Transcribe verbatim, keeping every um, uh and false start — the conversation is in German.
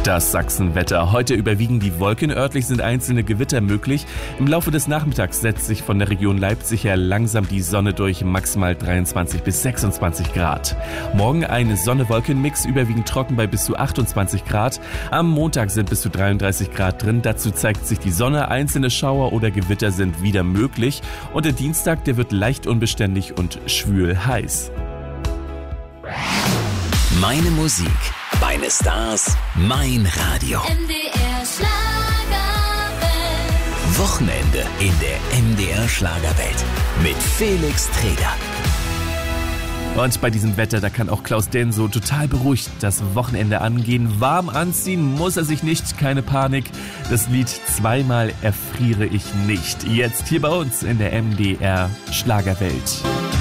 Das Sachsenwetter. Heute überwiegen die Wolken, örtlich sind einzelne Gewitter möglich. Im Laufe des Nachmittags setzt sich von der Region Leipzig her langsam die Sonne durch, maximal dreiundzwanzig bis sechsundzwanzig Grad. Morgen ein Sonne-Wolken-Mix, überwiegend trocken bei bis zu achtundzwanzig Grad. Am Montag sind bis zu dreiunddreißig Grad drin, dazu zeigt sich die Sonne, einzelne Schauer oder Gewitter sind wieder möglich. Und der Dienstag, der wird leicht unbeständig und schwül heiß. Meine Musik, meine Stars, mein Radio. M D R Schlagerwelt. Wochenende in der M D R Schlagerwelt mit Felix Träder. Und bei diesem Wetter, da kann auch Klaus Denso total beruhigt das Wochenende angehen. Warm anziehen muss er sich nicht, keine Panik. Das Lied Zweimal erfriere ich nicht. Jetzt hier bei uns in der M D R Schlagerwelt.